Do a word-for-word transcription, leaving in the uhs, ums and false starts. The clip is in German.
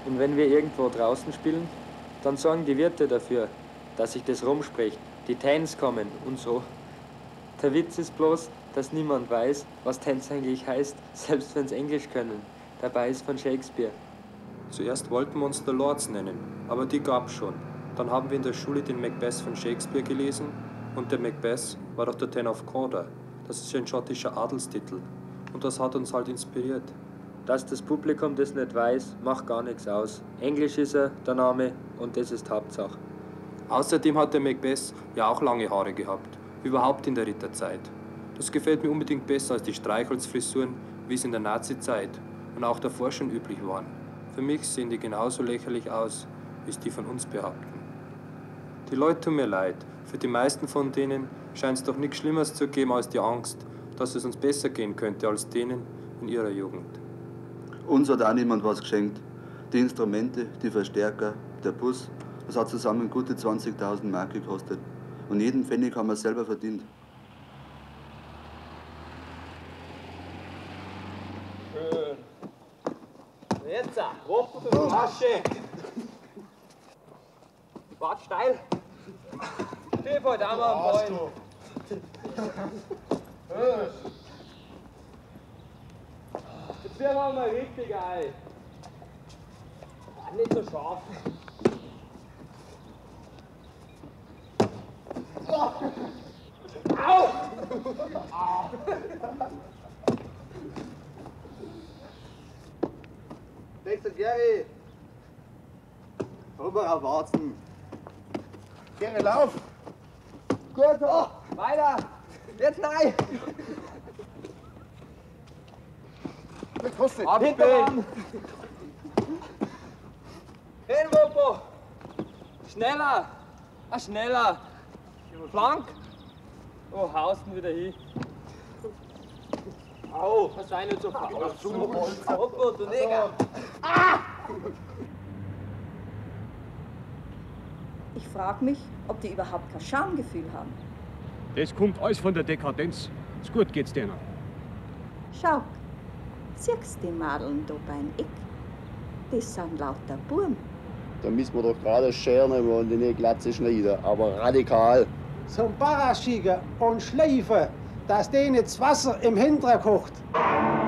Und wenn wir irgendwo draußen spielen, dann sorgen die Wirte dafür, dass sich das rumspricht, die Tans kommen und so. Der Witz ist bloß, dass niemand weiß, was Tans eigentlich heißt, selbst wenn sie Englisch können. Dabei ist von Shakespeare. Zuerst wollten wir uns The Lords nennen, aber die gab's schon. Dann haben wir in der Schule den Macbeth von Shakespeare gelesen und der Macbeth war doch der Ten of Cawdor. Das ist ja ein schottischer Adelstitel. Und das hat uns halt inspiriert. Dass das Publikum das nicht weiß, macht gar nichts aus. Englisch ist er, der Name, und das ist Hauptsache. Außerdem hat der Macbeth ja auch lange Haare gehabt. Überhaupt in der Ritterzeit. Das gefällt mir unbedingt besser als die Streichholzfrisuren, wie es in der Nazizeit und auch davor schon üblich waren. Für mich sehen die genauso lächerlich aus, wie es die von uns behaupten. Die Leute tun mir leid. Für die meisten von denen scheint es doch nichts Schlimmeres zu geben als die Angst, dass es uns besser gehen könnte als denen in ihrer Jugend. Uns hat auch niemand was geschenkt. Die Instrumente, die Verstärker, der Bus, das hat zusammen gute zwanzigtausend Mark gekostet. Und jeden Pfennig haben wir selber verdient. Schön. Jetzt, Woche der Tasche. Wart steil. Steh heute einmal am Bein. Jetzt werden wir mal richtig ein. War nicht so scharf. Au! Au! Nächster Gary! Rüber auf Warzen! Gary, lauf! Gut, oh, weiter! Jetzt nein! Mit Husse! Abspielen! Hin, Wuppo! Schneller! Ah, schneller! Flank! Oh, haust ihn wieder hin. Au! Was sei nicht so faul? Wuppo, du Neger! Ah! Ich frage mich, ob die überhaupt kein Schamgefühl haben. Das kommt alles von der Dekadenz. Ist gut geht's denen. Schau, siehst du die Madeln da beim Eck? Das sind lauter Burm. Da müssen wir doch gerade scheren und in die Glatze schneiden, aber radikal. Zum Paraschiegen und Schleifen, dass denen das Wasser im Hintern kocht.